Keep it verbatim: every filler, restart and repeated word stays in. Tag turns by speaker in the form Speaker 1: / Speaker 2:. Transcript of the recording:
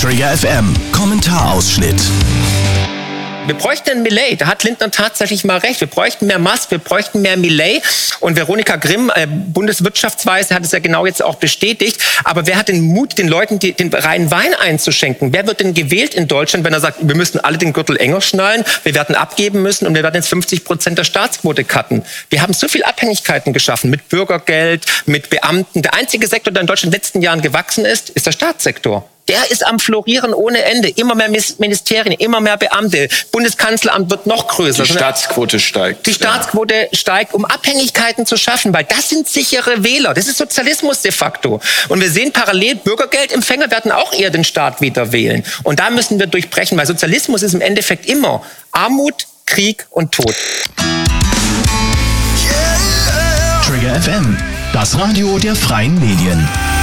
Speaker 1: Trigger F M, Kommentarausschnitt.
Speaker 2: Wir bräuchten einen Millet. Da hat Lindner tatsächlich mal recht. Wir bräuchten mehr Musk, wir bräuchten mehr Millet. Und Veronika Grimm, äh, Bundeswirtschaftsweise, hat es ja genau jetzt auch bestätigt. Aber wer hat den Mut, den Leuten die, den reinen Wein einzuschenken? Wer wird denn gewählt in Deutschland, wenn er sagt, wir müssen alle den Gürtel enger schnallen, wir werden abgeben müssen und wir werden jetzt fünfzig Prozent der Staatsquote cutten? Wir haben so viele Abhängigkeiten geschaffen mit Bürgergeld, mit Beamten. Der einzige Sektor, der in Deutschland in den letzten Jahren gewachsen ist, ist der Staatssektor. Der ist am Florieren ohne Ende. Immer mehr Ministerien, immer mehr Beamte. Bundeskanzleramt wird noch größer.
Speaker 3: Die Staatsquote steigt.
Speaker 2: Die Staatsquote ja. steigt, um Abhängigkeiten zu schaffen, weil das sind sichere Wähler. Das ist Sozialismus de facto. Und wir sehen parallel, Bürgergeldempfänger werden auch eher den Staat wieder wählen. Und da müssen wir durchbrechen, weil Sozialismus ist im Endeffekt immer Armut, Krieg und Tod.
Speaker 1: Trigger F M, das Radio der freien Medien.